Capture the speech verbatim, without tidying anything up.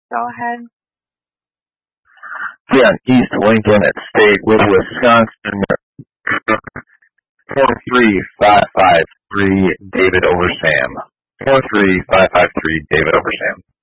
Go ahead. Yeah, East Lincoln at State with Wisconsin. Four three five five three David over Sam. Four three five five three David over Sam.